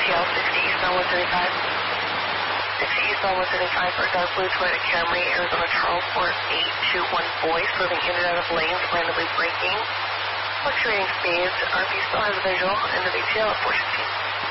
ATL 60 eastbound 175. 60 eastbound 175 for a dark blue Toyota Camry, Arizona Charlesport 821 voice, moving in and out of lanes, randomly braking, fluctuating speeds. RP still has a visual, end of ATL at 416.